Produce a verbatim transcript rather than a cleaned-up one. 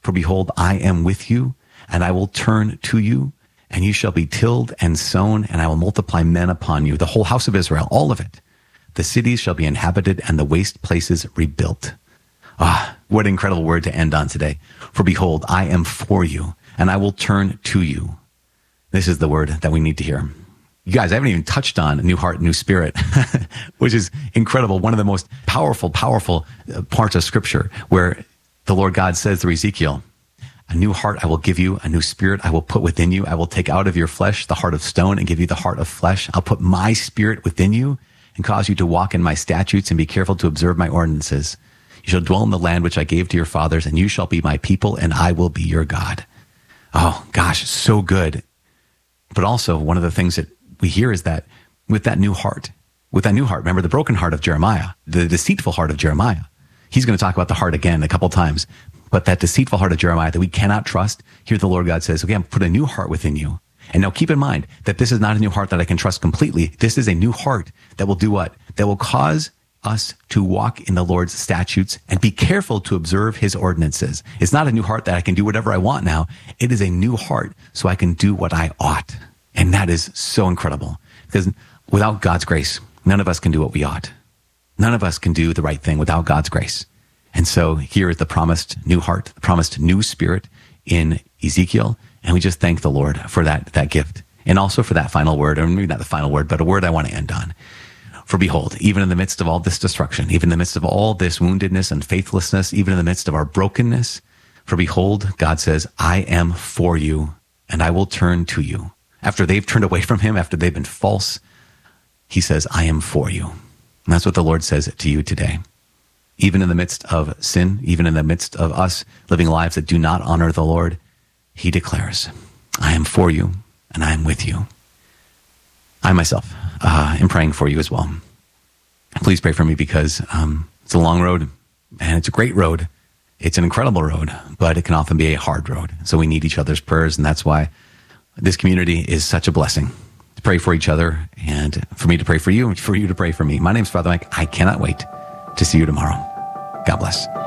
For behold, I am with you, and I will turn to you, and you shall be tilled and sown, and I will multiply men upon you, the whole house of Israel, all of it. The cities shall be inhabited, and the waste places rebuilt. Ah, what an incredible word to end on today. For behold, I am for you, and I will turn to you. This is the word that we need to hear. You guys, I haven't even touched on New Heart, New Spirit, which is incredible. One of the most powerful, powerful parts of Scripture, where the Lord God says through Ezekiel, a new heart I will give you, a new spirit I will put within you. I will take out of your flesh the heart of stone and give you the heart of flesh. I'll put my spirit within you and cause you to walk in my statutes and be careful to observe my ordinances. You shall dwell in the land which I gave to your fathers, and you shall be my people, and I will be your God. Oh, gosh, so good. But also, one of the things that we hear is that with that new heart, with that new heart, remember the broken heart of Jeremiah, the deceitful heart of Jeremiah. He's going to talk about the heart again a couple times. But that deceitful heart of Jeremiah that we cannot trust, here the Lord God says, okay, I'm put a new heart within you. And now keep in mind that this is not a new heart that I can trust completely. This is a new heart that will do what? That will cause us to walk in the Lord's statutes and be careful to observe his ordinances. It's not a new heart that I can do whatever I want now. It is a new heart so I can do what I ought. And that is so incredible, because without God's grace, none of us can do what we ought. None of us can do the right thing without God's grace. And so here is the promised new heart, the promised new spirit in Ezekiel. And we just thank the Lord for that, that gift. And also for that final word, or maybe not the final word, but a word I want to end on. For behold, even in the midst of all this destruction, even in the midst of all this woundedness and faithlessness, even in the midst of our brokenness, for behold, God says, I am for you, and I will turn to you. After they've turned away from him, after they've been false, he says, I am for you. And that's what the Lord says to you today. Even in the midst of sin, even in the midst of us living lives that do not honor the Lord, he declares, I am for you and I am with you. I myself uh, am praying for you as well. Please pray for me, because um, it's a long road and it's a great road. It's an incredible road, but it can often be a hard road. So we need each other's prayers, and that's why this community is such a blessing. To pray for each other, and for me to pray for you, and for you to pray for me. My name's Father Mike. I cannot wait to see you tomorrow. God bless.